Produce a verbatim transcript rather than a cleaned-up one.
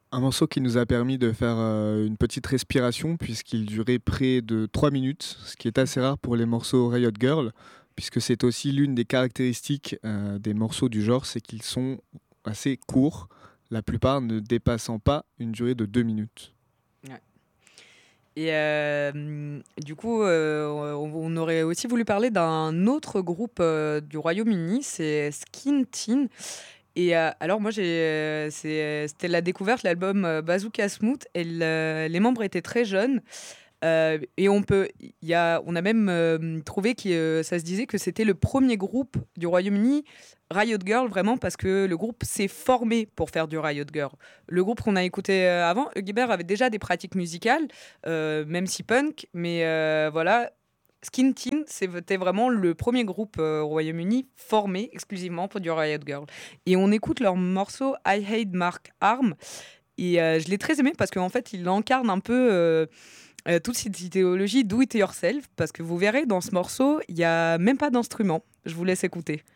Un morceau qui nous a permis de faire, heu, une petite respiration puisqu'il durait près de trois minutes, ce qui est assez rare pour les morceaux Riot Grrrl, puisque c'est aussi l'une des caractéristiques, heu, des morceaux du genre, c'est qu'ils sont assez courts, la plupart ne dépassant pas une durée de deux minutes. Ouais. Et hem, du coup, heu, on on aurait aussi voulu parler d'un autre groupe, heu, du Royaume-Uni, c'est Skin Teen. Et heu, alors moi j'ai, heu, c'est c'était la découverte, l'album, heu, Bazooka Smooth et le les membres étaient très jeunes, heu et on peut il y a on a même, hem, trouvé que euh, ça se disait que c'était le premier groupe du Royaume-Uni, Riot Grrrl, vraiment parce que le groupe s'est formé pour faire du Riot Grrrl. Le groupe qu'on a écouté, heu, avant, Hugibert avait déjà des pratiques musicales, heu, même si punk, mais heu, voilà, Skin Teen, c'était vraiment le premier groupe, heu, au Royaume-Uni formé exclusivement pour du Riot Grrrl et on écoute leur morceau I Hate Mark Arm et heu, je l'ai très aimé parce qu'en fait, il incarne un peu, heu heu, toute cette idéologie do it yourself parce que vous verrez dans ce morceau, il y a même pas d'instrument. Je vous laisse écouter.